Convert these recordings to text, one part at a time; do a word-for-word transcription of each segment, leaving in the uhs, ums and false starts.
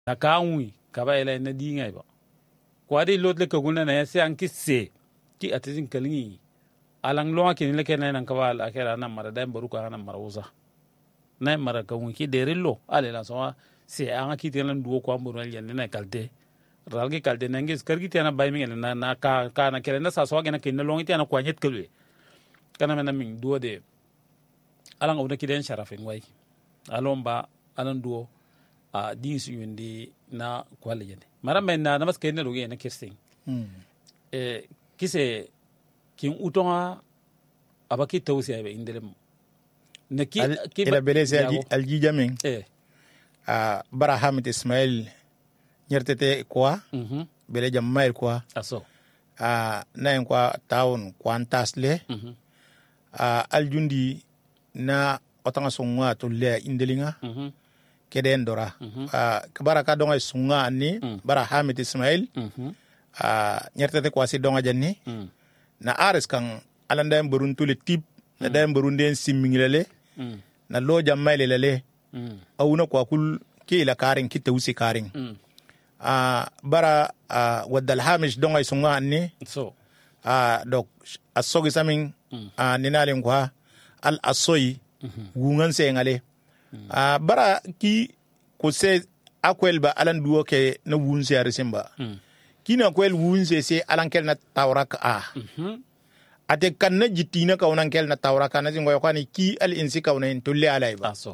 na kawi kaba ila na dinga ba kwadi lot le kaguna na yasi an kisse ki atizin kalngi alang lo ke le ken nan kaba la kera nan mara dai baru ka nan marawza na mara kawun ki derillo ale la so se an ki tenan duwo ko amburu yan na kalte ralgi kalte nangis kargi tena bay mi na na ka ka na kere na sa so ga na kin lo ngi tena kwanyet kelwe kana mena min duwo de alang awna ki den sharafin wai alomba alan duwo a din su yundi na kwale yende mara men na namas kene ruge na kirsing mm. eh kise kin utonga abaki tawsi ay indelem ne ki al, ki ila belese alji jamin eh a bara hamid ismail nyertete kwa mhm mm bele jammail kwa aso a nayin kwa town kwantasle mhm mm a aljundi na otanga sunga to le indelinga mhm mm keden dora mm-hmm. uh, kabara ka donga sunga ni mm. bara hamid ismail mm-hmm. uh, nyertete kwa si donga janni mm. na ares kan alanda mburun tuli tip mm. na da mburun den simmingilele mm. na lo jammaile lele mm. awuna kwa kul ki ila karin ki tawsi karin mm. uh, bara uh, wadal hamish donga sunga ni so uh, dok asogi samin mm. uh, ninalin kwa al asoyi mm-hmm. gungan se ngale Mm. Uh, bara ki ko se akwel ba alan duwo ke na wunse arisimba mm. ki na kwel wunse se alan kel na tawrak a mm-hmm. ate kan na jitina ka onan kel na tawraka na zingo yakani ki al insi ka onan tulle alay ba so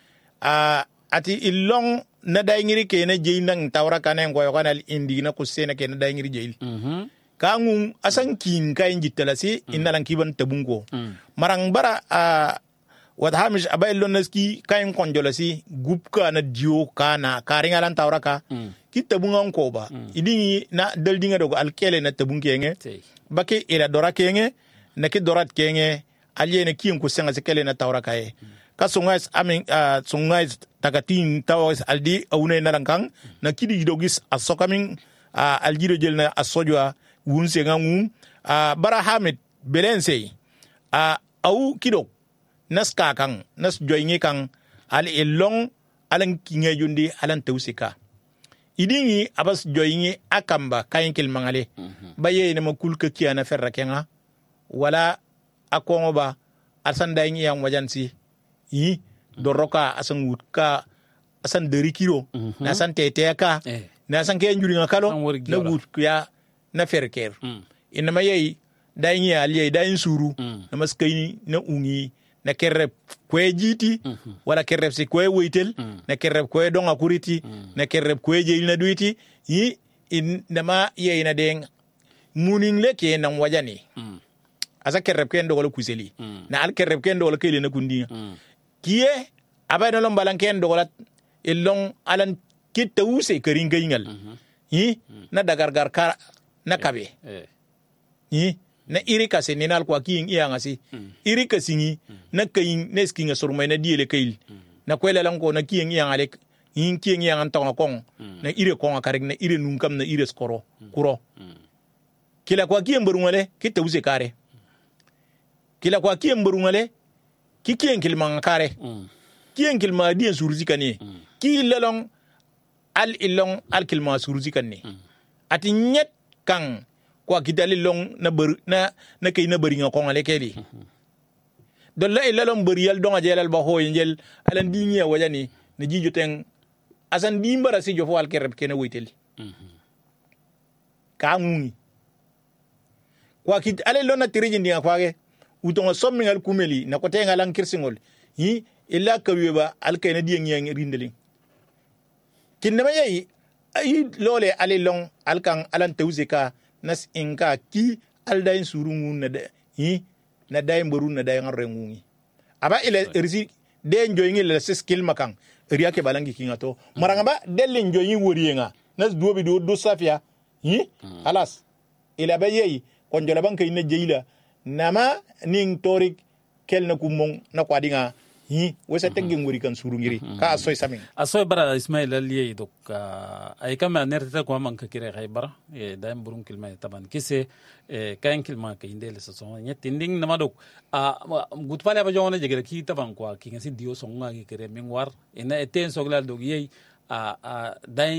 uh, ati ilong na daingiri ke na jey nang tawraka na ngo yakani al indi na ko se na ke na daingiri jey mm-hmm. kangun asan kin kay jitala si mm. inalan kiban tabungo mm. marang bara a uh, wat hamish abay lonaski kayin konjolasi gupka na dio kana karinga lan tawraka mm. ki tabungan ko ba mm. idini na daldinga dogo alkele na tabun kenge bake ila dora kenge na ki dorat kenge aliene ki ko senga sekele na tawraka e mm. ka sungais amin uh, sungais tagatin tawas aldi awune na lankang mm. na kidi dogis asokamin uh, aljido jel na asojwa wunse ngangu uh, bara hamid belense uh, au kidok nas ka kan nas joyingi kan al elong alan kinge jundi alan tawsika idingi abas joyingi akamba kayin kil mangale mm-hmm. baye ne makul ka kiyana ferra kenga wala akongo ba asan dayingi yang wajansi yi doroka asan wutka asan dari kilo mm-hmm. na san teteka eh. na san ke njuri ngakalo na wut ya na ferker mm. inama yayi dayingi aliye dayin suru mm. na maskayni na ungi na kerrep kwe jiti mm-hmm. wala kerrep si kwe weitel mm. na kerrep kwe donga kuriti mm. na kerrep kwe jeil na duiti yi in nama ye ina deng muning le ke nan wajani mm. asa kerrep ken do wala kuseli mm. na al kerrep ken do wala kele na kundi mm. kiye abay na lombalan ken do wala ilong alan kitta use kerin gayingal mm-hmm. yi mm. na dagargar kar na kabe eh. yi na iri kasi ni nal kwa kiing iya ngasi mm. iri kasi ngi mm. na kaing neski nga surmay na diele kail mm. na kwela lang ko na kiing iya ngalek ing kiing iya ngantong na kong mm. na iri kong akarig na iri nungkam na iri skoro mm. kuro mm. kila kwa kiing barungale kita use kare mm. kila kwa kiing barungale ki kiing kilma kare mm. kiing kilma diyan suruzi kani mm. ki lalong al ilong al kilma suruzi kani mm. ati nyet kang kwa kidali long na ber na na kay na beringa ko ngale keli dolla illa long beriyal donga jelal ba ho yel alan dingi wajani na jijo ten asan dimbara si jofo al kereb kena witel ka ngungi kwa kid ale lona tiriji ndinga kwage utonga sommi ngal kumeli na ko tenga lan kirsingol yi illa kaweba al kayna dingi yang rindeli kinna mayi ay lole ale long alkan alan tawzika nas inka ki aldain surungu na da yi na dai mbaru na dai ngarengungi aba ile risi de njoyingi le skill makang riya ke balangi kinga to maranga ba delle njoyi woriyenga nas duobi do do safia yi alas ila bayi kon jola banka ina jeila nama ning torik kel na kumong na kwadinga hi wesa tegge ngori kan surungiri ka asoy samin asoy bara ismail aliye dok ay kama nerta ko man ka kire khaybara e daim burun kilma taban kise e kayan kilma ka indele so so nyet tinding nama dok a gutpale ba jona jegere ki taban ko ki ngasi dio songa ki kire mingwar ina eten sogla dog yey a a dai